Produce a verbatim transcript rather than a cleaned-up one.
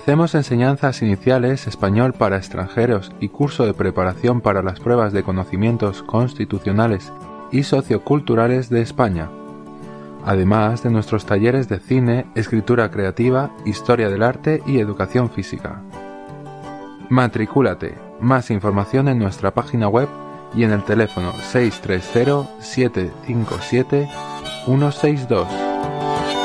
Ofrecemos enseñanzas iniciales, español para extranjeros y curso de preparación para las pruebas de conocimientos constitucionales y socioculturales de España, además de nuestros talleres de cine, escritura creativa, historia del arte y educación física. Matricúlate. Más información en nuestra página web y en el teléfono seis tres cero, siete cinco siete, uno seis dos.